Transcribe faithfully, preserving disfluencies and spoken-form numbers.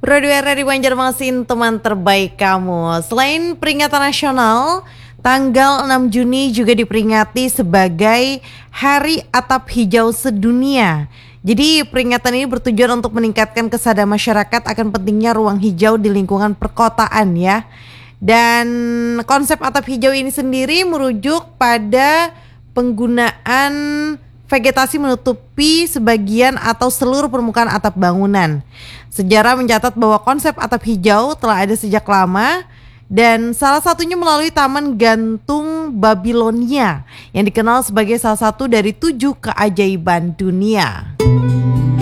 Radio R R I Banjarmasin, teman terbaik kamu. Selain peringatan nasional, tanggal enam Juni juga diperingati sebagai Hari Atap Hijau Sedunia. Jadi peringatan ini bertujuan untuk meningkatkan kesadaran masyarakat akan pentingnya ruang hijau di lingkungan perkotaan ya. Dan konsep atap hijau ini sendiri merujuk pada penggunaan vegetasi menutupi sebagian atau seluruh permukaan atap bangunan. Sejarah mencatat bahwa konsep atap hijau telah ada sejak lama dan salah satunya melalui Taman Gantung Babilonia yang dikenal sebagai salah satu dari tujuh keajaiban dunia.